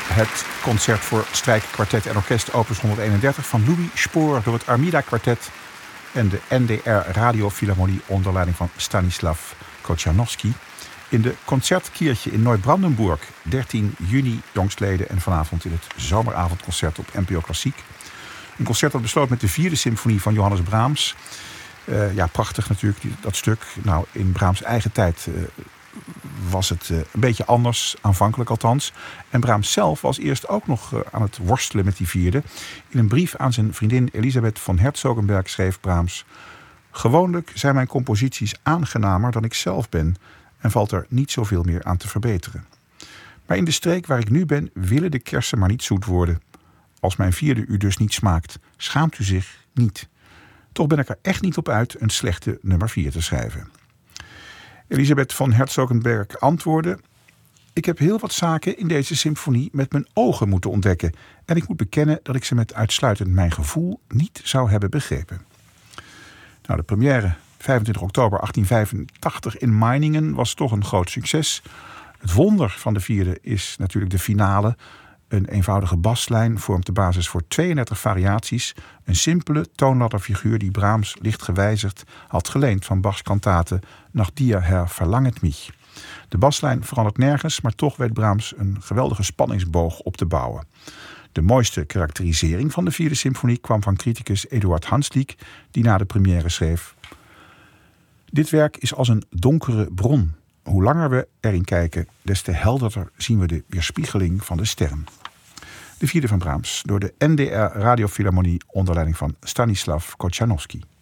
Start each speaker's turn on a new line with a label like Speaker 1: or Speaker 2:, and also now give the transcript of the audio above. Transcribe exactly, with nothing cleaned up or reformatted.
Speaker 1: Het concert voor strijker, kwartet en orkest opus honderdeenendertig van Louis Spohr door het Armida Kwartet en de N D R Radiofilharmonie onder leiding van Stanislav Kochanowski in de Concertkirche in Neubrandenburg, dertien juni jongstleden en vanavond in het zomeravondconcert op N P O Klassiek. Een concert dat besloot met de vierde symfonie van Johannes Brahms. Uh, ja, prachtig natuurlijk, die, dat stuk. Nou, in Brahms' eigen tijd uh, was het uh, een beetje anders, aanvankelijk althans. En Brahms zelf was eerst ook nog uh, aan het worstelen met die vierde. In een brief aan zijn vriendin Elisabeth von Herzogenberg schreef Brahms: gewoonlijk zijn mijn composities aangenamer dan ik zelf ben en valt er niet zoveel meer aan te verbeteren. Maar in de streek waar ik nu ben willen de kersen maar niet zoet worden. Als mijn vierde u dus niet smaakt, schaamt u zich niet. Toch ben ik er echt niet op uit een slechte nummer vier te schrijven. Elisabeth von Herzogenberg antwoordde: ik heb heel wat zaken in deze symfonie met mijn ogen moeten ontdekken. En ik moet bekennen dat ik ze met uitsluitend mijn gevoel niet zou hebben begrepen. Nou, de première vijfentwintig oktober achttien vijfentachtig in Meiningen was toch een groot succes. Het wonder van de vierde is natuurlijk de finale. Een eenvoudige baslijn vormt de basis voor tweeëndertig variaties. Een simpele toonladderfiguur die Brahms licht gewijzigd had geleend van Bachs kantate Nach dir, Herr, verlanget mich. De baslijn verandert nergens, maar toch weet Brahms een geweldige spanningsboog op te bouwen. De mooiste karakterisering van de vierde symfonie kwam van criticus Eduard Hanslick, die na de première schreef: dit werk is als een donkere bron. Hoe langer we erin kijken, des te helderder zien we de weerspiegeling van de sterren. De vierde van Brahms door de N D R Radiofilharmonie onder leiding van Stanislav Kochanowski.